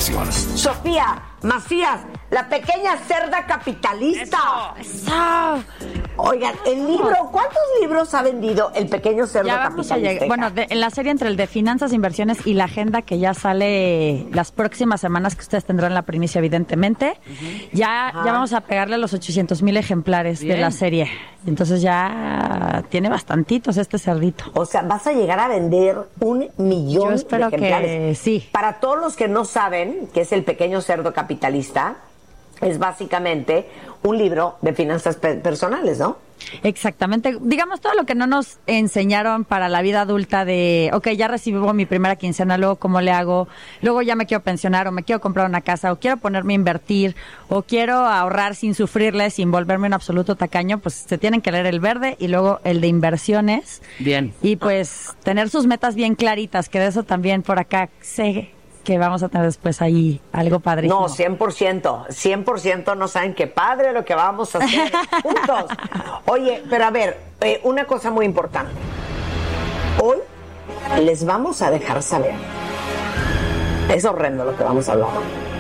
inversión. Sofía Macías, la pequeña cerda capitalista. Eso. Oigan, el libro, ¿cuántos libros ha vendido el pequeño cerdo Ya vamos capitalista? a llegar. Bueno, en la serie entre el de finanzas, inversiones y la agenda que ya sale las próximas semanas, que ustedes tendrán la primicia evidentemente, ya vamos a pegarle los 800,000 ejemplares de la serie. Entonces ya tiene bastantitos este cerdito. O sea, vas a llegar a vender 1,000,000 Yo espero de ejemplares. que sí. Para todos los que no saben qué es el pequeño cerdo capitalista, es básicamente un libro de finanzas personales, ¿no? Exactamente. Digamos todo lo que no nos enseñaron para la vida adulta de, ok, ya recibo mi primera quincena, luego cómo le hago, luego ya me quiero pensionar o me quiero comprar una casa o quiero ponerme a invertir o quiero ahorrar sin sufrirle, sin volverme un absoluto tacaño, pues se tienen que leer el verde y luego el de inversiones. Bien. Y pues tener sus metas bien claritas, que de eso también por acá sé que vamos a tener después ahí algo padrísimo. No, 100%, no saben qué padre lo que vamos a hacer juntos. Oye, pero a ver, una cosa muy importante. Hoy les vamos a dejar saber, es horrendo lo que vamos a hablar,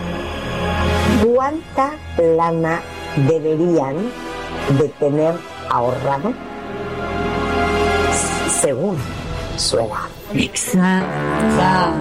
¿cuánta lana deberían de tener ahorrado según su edad? Exacto.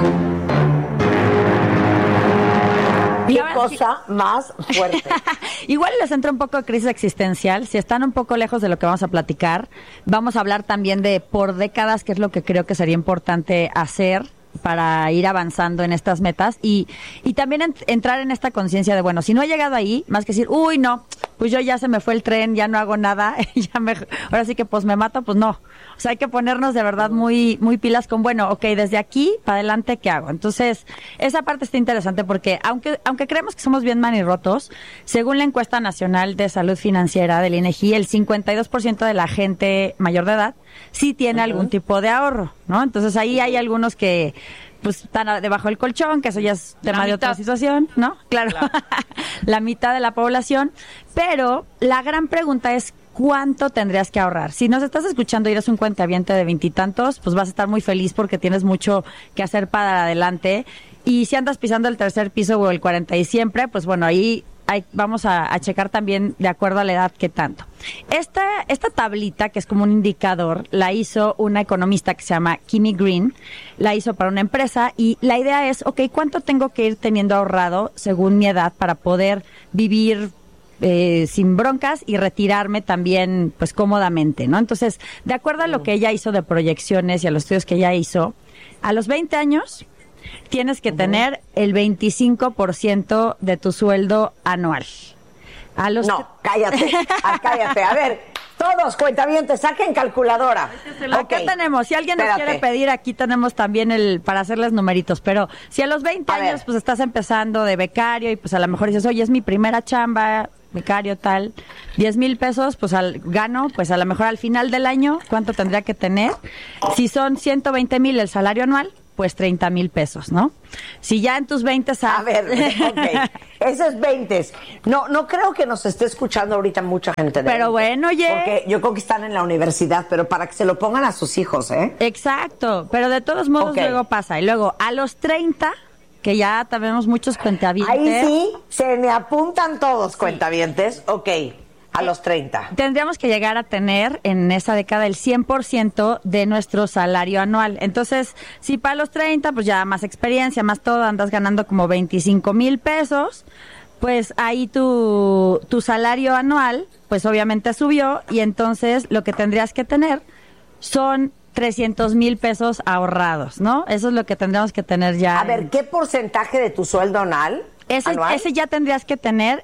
¿Qué cosa más fuerte? Igual les entra un poco de crisis existencial. Si están un poco lejos de lo que vamos a platicar, vamos a hablar también de por décadas, qué es lo que creo que sería importante hacer para ir avanzando en estas metas y también entrar en esta conciencia de, bueno, si no he llegado ahí, más que decir, uy, no, pues yo ya se me fue el tren, ya no hago nada, ahora sí que pues me mato, pues no. O sea, hay que ponernos de verdad muy muy pilas con, bueno, ok, desde aquí para adelante, ¿qué hago? Entonces, esa parte está interesante porque aunque creemos que somos bien manirrotos, según la encuesta nacional de salud financiera del INEGI, el 52% de la gente mayor de edad sí tiene algún tipo de ahorro, ¿no? Entonces, ahí hay algunos que pues están debajo del colchón, que eso ya es tema de otra situación, ¿no? Claro. La mitad de la población, pero la gran pregunta es ¿cuánto tendrías que ahorrar? Si nos estás escuchando y eres un cuentaviente de 20 y tantos, pues vas a estar muy feliz porque tienes mucho que hacer para adelante. Y si andas pisando el tercer piso o el 40 y siempre, pues bueno, ahí vamos a checar también de acuerdo a la edad qué tanto. Esta tablita, que es como un indicador, la hizo una economista que se llama Kimi Green, la hizo para una empresa y la idea es, ok, ¿cuánto tengo que ir teniendo ahorrado según mi edad para poder vivir sin broncas y retirarme también pues cómodamente, ¿no? Entonces, de acuerdo a lo que ella hizo de proyecciones y a los estudios que ella hizo, a los 20 años tienes que tener el 25% de tu sueldo anual. No, cállate, cállate. A ver, todos, cuentavientes, saquen calculadora. Acá tenemos, si alguien nos quiere pedir, aquí tenemos también para hacerles numeritos, pero si a los 20 años pues estás empezando de becario y pues a lo mejor dices, oye, es mi primera chamba, becario tal, 10,000 pesos, pues gano, pues a lo mejor al final del año, ¿cuánto tendría que tener? Si son 120,000 el salario anual, pues 30,000 pesos, ¿no? Si ya en tus 20... A ver, ok, esos 20. No creo que nos esté escuchando ahorita mucha gente de Pero 20, bueno, oye... porque yo creo que están en la universidad, pero para que se lo pongan a sus hijos, ¿eh? Exacto, pero de todos modos luego pasa. Y luego, a los 30... que ya tenemos muchos cuentavientes. Ahí sí, se me apuntan todos cuentavientes. Ok, a los 30. Tendríamos que llegar a tener en esa década el 100% de nuestro salario anual. Entonces, si para los 30, pues ya más experiencia, más todo, andas ganando como 25,000 pesos, pues ahí tu salario anual, pues obviamente subió y entonces lo que tendrías que tener son 300,000 pesos ahorrados, ¿no? Eso es lo que tendríamos que tener ya. A ver, ¿qué porcentaje de tu sueldo anual? Ese ya tendrías que tener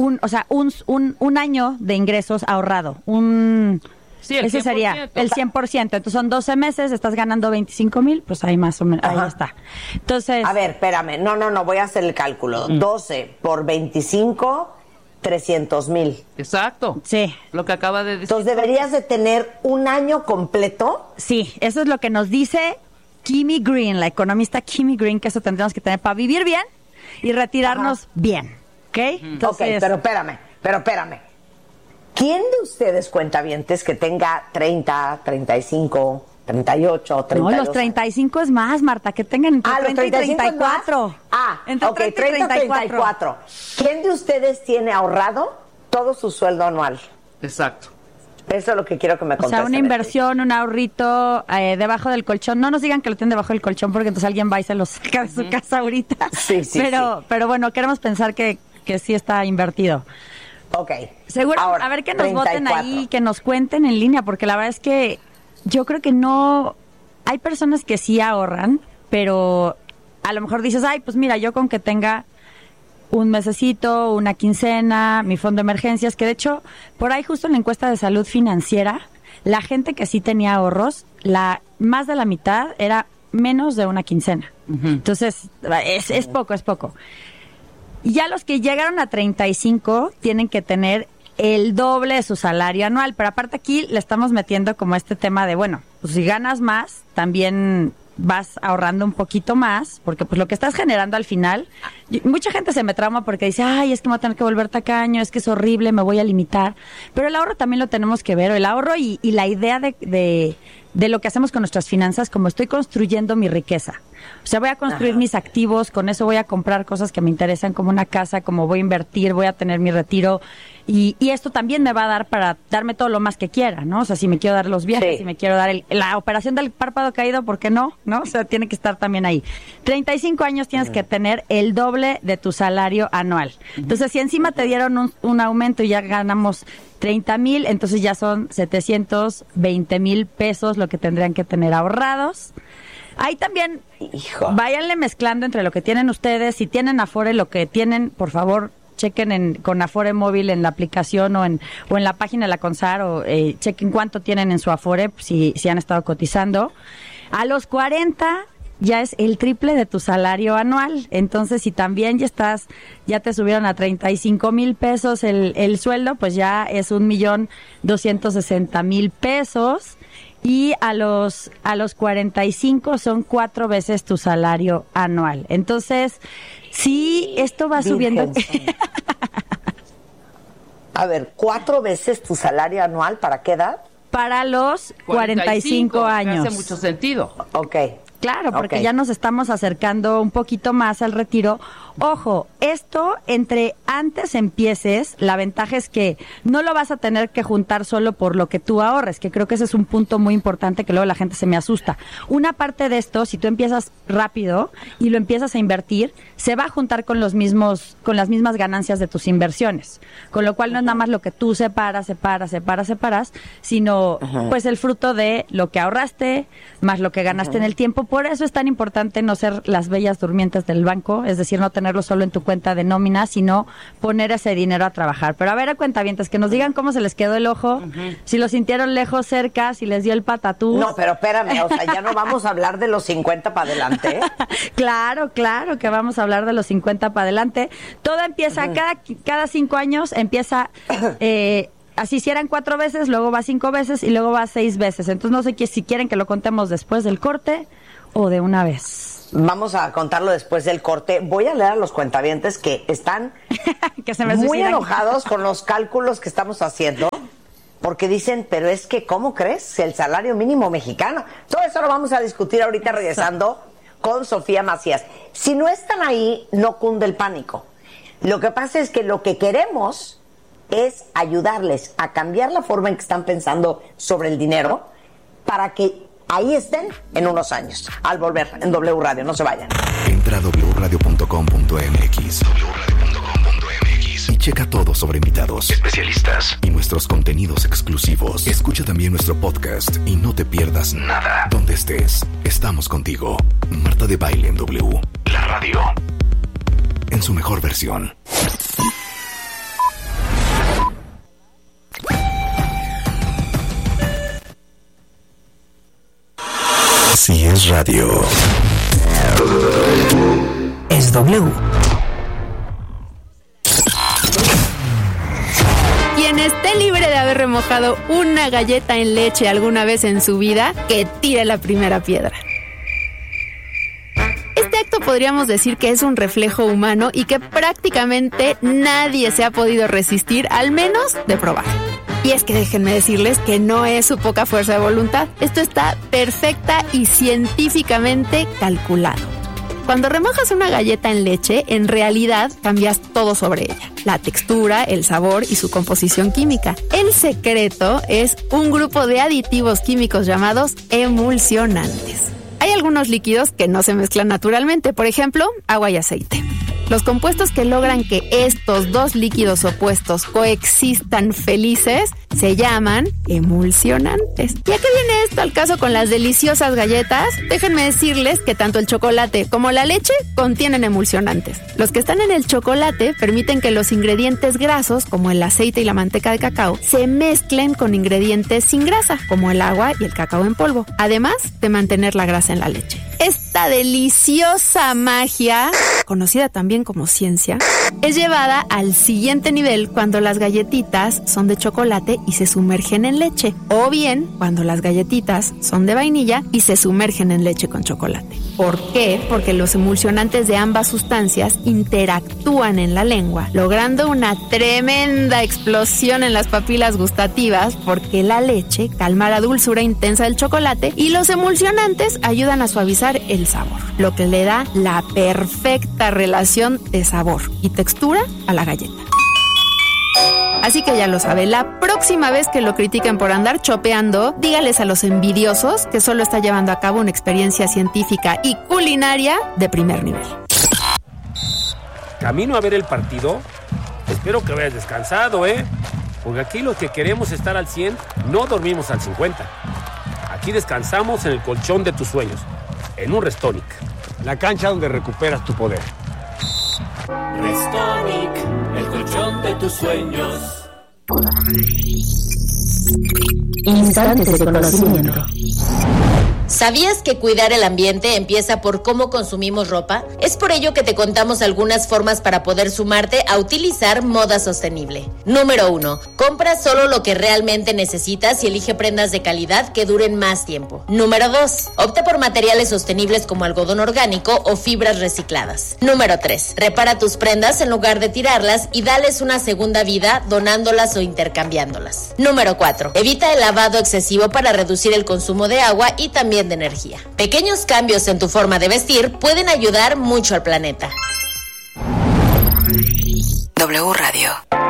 un año de ingresos ahorrado. Sí, el ese 100%. sería el 100%. Entonces son 12 meses, estás ganando 25,000, pues ahí más o menos, ahí está. Entonces. A ver, espérame. No, voy a hacer el cálculo. 12 por 25, 300,000. Exacto. Sí. Lo que acaba de decir. Entonces deberías de tener un año completo. Sí, eso es lo que nos dice Kimi Green, la economista Kimi Green, que eso tendríamos que tener para vivir bien y retirarnos bien. ¿Ok? Entonces, Ok, pero espérame. ¿Quién de ustedes, cuentavientes, que tenga 30, 35, 38, 32. No, los 35 es más, Marta, que tengan entre 30 y 34. Entre 30 y 34. ¿Quién de ustedes tiene ahorrado todo su sueldo anual? Exacto. Eso es lo que quiero que me contesten. O sea, una inversión, un ahorrito debajo del colchón. No nos digan que lo tienen debajo del colchón porque entonces alguien va y se lo saca de su casa ahorita. Sí. Pero bueno, queremos pensar que sí está invertido. Ok. Seguro, ahora, a ver que nos 34. voten ahí, que nos cuenten en línea, porque la verdad es que yo creo que no... Hay personas que sí ahorran, pero a lo mejor dices, ay, pues mira, yo con que tenga un mesecito, una quincena, mi fondo de emergencias, que de hecho, por ahí justo en la encuesta de salud financiera, la gente que sí tenía ahorros, más de la mitad era menos de una quincena. Uh-huh. Entonces, es poco. Y ya los que llegaron a 35 tienen que tener el doble de su salario anual, pero aparte aquí le estamos metiendo como este tema de, bueno, pues si ganas más, también vas ahorrando un poquito más, porque pues lo que estás generando al final, mucha gente se me trauma porque dice, ay, es que me voy a tener que volver tacaño, es que es horrible, me voy a limitar, pero el ahorro también lo tenemos que ver, el ahorro y la idea de lo que hacemos con nuestras finanzas, como estoy construyendo mi riqueza. O sea, voy a construir mis activos, con eso voy a comprar cosas que me interesan, como una casa, como voy a invertir, voy a tener mi retiro. Y esto también me va a dar para darme todo lo más que quiera, ¿no? O sea, si me quiero dar los viajes, si me quiero dar la operación del párpado caído, ¿por qué no? ¿No? O sea, tiene que estar también ahí. 35 años tienes que tener el doble de tu salario anual. Entonces, si encima te dieron un aumento y ya ganamos 30,000, entonces ya son 720,000 pesos lo que tendrían que tener ahorrados. Ahí también, váyanle mezclando entre lo que tienen ustedes. Si tienen Afore, lo que tienen, por favor, chequen con Afore móvil en la aplicación o en la página de la CONSAR, o chequen cuánto tienen en su Afore si han estado cotizando. A los 40 ya es el triple de tu salario anual. Entonces, si también ya te subieron a 35,000 pesos el sueldo, pues ya es 1,260,000 pesos. Y a los 45 son 4 veces tu salario anual. Entonces, sí, esto va subiendo. A ver, 4 veces tu salario anual, ¿para qué edad? Para los 45 años. Hace mucho sentido. Ok. Claro, porque ya nos estamos acercando un poquito más al retiro. Ojo, esto entre antes empieces, la ventaja es que no lo vas a tener que juntar solo por lo que tú ahorres, que creo que ese es un punto muy importante que luego la gente se me asusta. Una parte de esto, si tú empiezas rápido y lo empiezas a invertir, se va a juntar con las mismas ganancias de tus inversiones. Con lo cual no es nada más lo que tú separas, sino pues el fruto de lo que ahorraste más lo que ganaste en el tiempo. Por eso es tan importante no ser las bellas durmientes del banco, es decir, no tenerlo solo en tu cuenta de nómina, sino poner ese dinero a trabajar. Pero a ver, a cuentavientes, que nos digan cómo se les quedó el ojo, si lo sintieron lejos, cerca, si les dio el patatús. No, pero espérame, o sea, ya no vamos a hablar de los 50 para adelante. Claro que vamos a hablar de los 50 para adelante. Todo empieza, cada 5 años empieza... así si eran 4 veces, luego va 5 veces y luego va 6 veces. Entonces no sé si quieren que lo contemos después del corte o de una vez. Vamos a contarlo después del corte. Voy a leer a los cuentavientes que están que se me muy enojados con los cálculos que estamos haciendo, porque dicen, pero es que, ¿cómo crees? El salario mínimo mexicano. Todo eso lo vamos a discutir ahorita regresando con Sofía Macías. Si no están ahí, no cunde el pánico. Lo que pasa es que lo que queremos es ayudarles a cambiar la forma en que están pensando sobre el dinero para que ahí estén en unos años. Al volver en W Radio, no se vayan. Entra a wradio.com.mx y checa todo sobre invitados, especialistas y nuestros contenidos exclusivos. Escucha también nuestro podcast y no te pierdas nada. Donde estés, estamos contigo. Marta de Baile en W. La radio en su mejor versión. Si es radio, es W. Quien esté libre de haber remojado una galleta en leche alguna vez en su vida, que tire la primera piedra. Este acto podríamos decir que es un reflejo humano y que prácticamente nadie se ha podido resistir, al menos de probar. Y es que déjenme decirles que no es su poca fuerza de voluntad. Esto está perfecta y científicamente calculado. Cuando remojas una galleta en leche, en realidad cambias todo sobre ella. La textura, el sabor y su composición química. El secreto es un grupo de aditivos químicos llamados emulsionantes. Hay algunos líquidos que no se mezclan naturalmente, por ejemplo, agua y aceite. Los compuestos que logran que estos dos líquidos opuestos coexistan felices se llaman emulsionantes. ¿Y a qué viene esto al caso con las deliciosas galletas? Déjenme decirles que tanto el chocolate como la leche contienen emulsionantes. Los que están en el chocolate permiten que los ingredientes grasos, como el aceite y la manteca de cacao, se mezclen con ingredientes sin grasa, como el agua y el cacao en polvo, además de mantener la grasa en la leche. Esta deliciosa magia, conocida también como ciencia, es llevada al siguiente nivel cuando las galletitas son de chocolate y se sumergen en leche, o bien cuando las galletitas son de vainilla y se sumergen en leche con chocolate. ¿Por qué? Porque los emulsionantes de ambas sustancias interactúan en la lengua, logrando una tremenda explosión en las papilas gustativas, porque la leche calma la dulzura intensa del chocolate y los emulsionantes ayudan a suavizar el sabor, lo que le da la perfecta relación de sabor y textura a la galleta. Así que ya lo sabe, la próxima vez que lo critiquen por andar chopeando, dígales a los envidiosos que solo está llevando a cabo una experiencia científica y culinaria de primer nivel. Camino a ver el partido. Espero que vayas descansado, porque aquí los que queremos estar al 100 no dormimos al 50. Aquí descansamos en el colchón de tus sueños, en un Restonic, la cancha donde recuperas tu poder. Restonic, el colchón de tus sueños. Instantes de conocimiento. ¿Sabías que cuidar el ambiente empieza por cómo consumimos ropa? Es por ello que te contamos algunas formas para poder sumarte a utilizar moda sostenible. Número 1. Compra solo lo que realmente necesitas y elige prendas de calidad que duren más tiempo. Número 2. Opta por materiales sostenibles como algodón orgánico o fibras recicladas. Número 3. Repara tus prendas en lugar de tirarlas y dales una segunda vida donándolas o intercambiándolas. Número 4. Evita el lavado excesivo para reducir el consumo de agua y también de energía. Pequeños cambios en tu forma de vestir pueden ayudar mucho al planeta. W Radio.